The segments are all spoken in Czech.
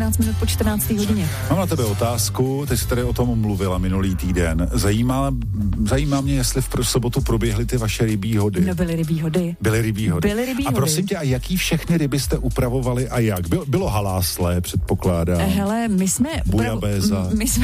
15 minut po 14. hodině. Mám na tebe otázku, ty jsi tady o tom mluvila minulý týden. Zajímá mě, jestli v sobotu proběhly ty vaše rybí hody. No, byly rybí hody. A prosím tě, a jaký všechny ryby jste upravovali a jak? Bylo halásle, předpokládám. Hele, bujabéza.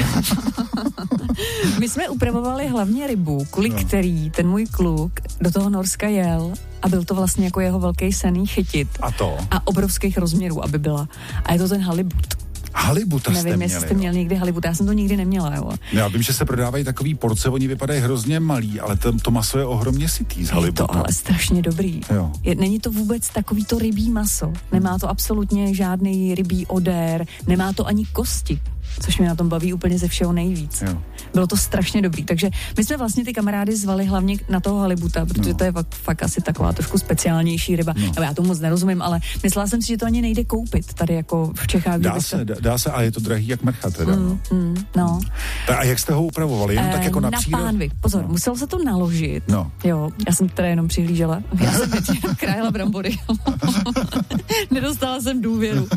My jsme upravovali hlavně rybu, kvůli který ten můj kluk do toho Norska jel a byl to vlastně jako jeho velký sen jí chytit. A to? A obrovských rozměrů, aby byla. A je to ten halibut. Halibuta jste měli. Nevím, jestli jste měl někdy halibuta, já jsem to nikdy neměla, jo. Já vím, že se prodávají takový porce, oni vypadají hrozně malý, ale to maso je ohromně sytý z halibuta. Je to ale strašně dobrý. Jo. Není to vůbec takový to rybí maso. Nemá to absolutně žádný rybí odér, nemá to ani kosti, což mě na tom baví úplně ze všeho nejvíc. Jo. Bylo to strašně dobrý, takže my jsme vlastně ty kamarády zvali hlavně na toho halibuta, protože to je fakt asi taková trošku speciálnější ryba. No. Já tomu moc nerozumím, ale myslela jsem si, že to ani nejde koupit tady jako v Čechách. Dá se, a je to drahý jak mrcha teda. No. A jak jste ho upravovali? Jen tak jako na pánvi. Pozor, muselo se to naložit. No. Jo, já jsem teda jenom přihlížela. Já jsem teď krájela brambory. Nedostala jsem důvěru.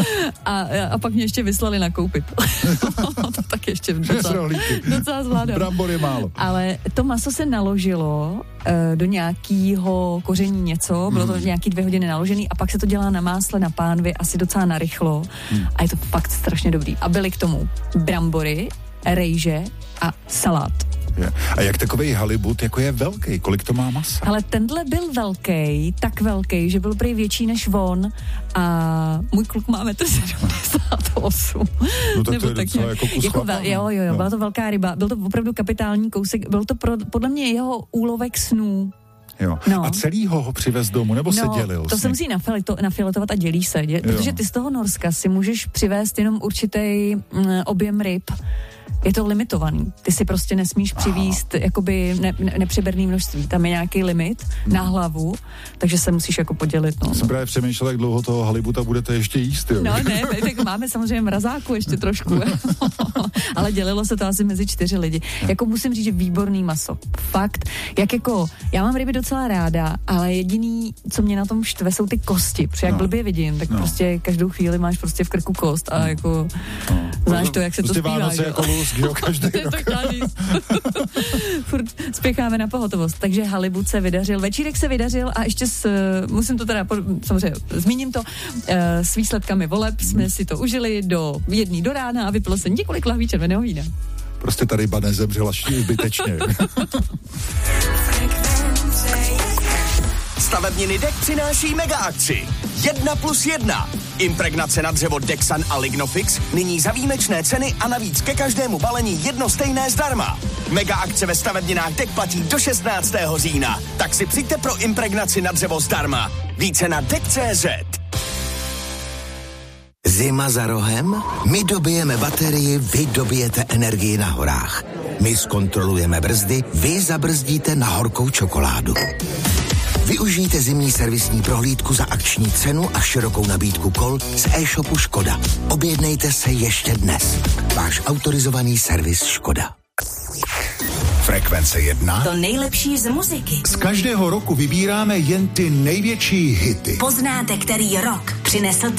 A pak mě ještě vyslali nakoupit. To tak ještě docela zvládám. Brambory málo. Ale to maso se naložilo do nějakého koření něco, bylo to nějaký 2 hodiny naložený a pak se to dělá na másle, na pánvi, asi docela narychlo a je to fakt strašně dobrý. A byly k tomu brambory, rejže a salát. A jak takovej halibut, jako je velký? Kolik to má masa? Ale tenhle byl tak velký, že byl prý větší než on a můj kluk má 1,78 m. No tak to je docela jako kus chlapa. Jo, byla to velká ryba, byl to opravdu kapitální kousek, byl to podle mě jeho úlovek snů. Jo. No. A celýho ho přivez domů, nebo se dělil? To se musí nafiletovat a dělí se, protože ty z toho Norska si můžeš přivést jenom určitý objem ryb. Je to limitovaný. Ty si prostě nesmíš přivízt jakoby nepřeberný množství. Tam je nějaký limit na hlavu, takže se musíš jako podělit. No. Jsem právě přemýšlel, jak dlouho toho halibuta budete ještě jíst, jo? No ne, tak máme samozřejmě mrazáku ještě trošku. Ale dělilo se to asi mezi 4 lidi. Jako musím říct, že výborný maso. Fakt. Já mám ryby docela ráda, ale jediný, co mě na tom štve, jsou ty kosti. Protože jak blbě vidím, tak prostě každou chvíli máš prostě v krku kost a jako znáš to, jak se to zpívá. Každý rok. Furt spěcháme na pohotovost. Takže halibut se vydařil, večírek se vydařil a ještě musím to teda, samozřejmě zmíním to, s výsledkami voleb jsme si to užili do 1 do rána a vypilo se několik lahví červeného vína. Prostě ta ryba nezemřela zbytečně. Stavebniny DEK přináší mega akci 1+1. Impregnace na dřevo Dexan a Lignofix nyní za výjimečné ceny a navíc ke každému balení jedno stejné zdarma. Mega akce ve stavebninách DEK platí do 16. října. Tak si přijďte pro impregnaci na dřevo zdarma. Více na DEK.cz. Zima za rohem? My dobijeme baterii, vy dobijete energii na horách. My zkontrolujeme brzdy, vy zabrzdíte na horkou čokoládu. Využijte zimní servisní prohlídku za akční cenu a širokou nabídku kol z e-shopu Škoda. Objednejte se ještě dnes. Váš autorizovaný servis Škoda. Frekvence 1. To nejlepší z muziky. Z každého roku vybíráme jen ty největší hity. Poznáte, který rok přinesl